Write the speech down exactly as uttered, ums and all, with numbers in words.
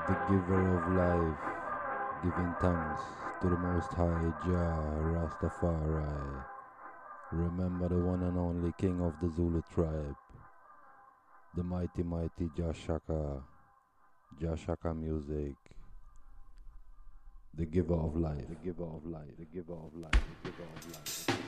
the giver of life, giving thanks to the Most High Jah Rastafari. Remember the one and only King of the Zulu tribe, the mighty, mighty Jah Shaka, Jah Shaka music, the giver of life, the giver of life, the giver of life, the giver of life.